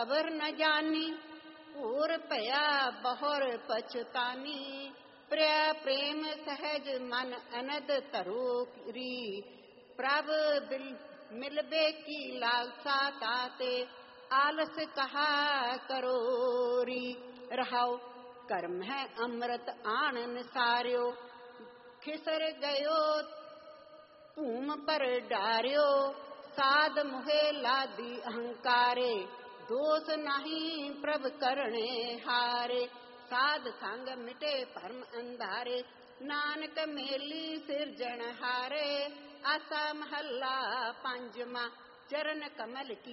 खबर न जानी, पूर पया बहुर पछतानी। प्रिय प्रेम सहज मन अनद तरोरी, प्रभ मिलबे की लालसा ताते, आलस कहा करोरी। रहाओ कर्म है अमृत आनन सार्यो, खिसर गयो भूम पर डार्यो। साध मुहे लादी अहंकारे, दोष नहीं प्रभ करणे हारे। साध संग मिटे परम अंधारे, नानक मेली सिरजन हारे। आसा महला पंजवा, चरण कमल की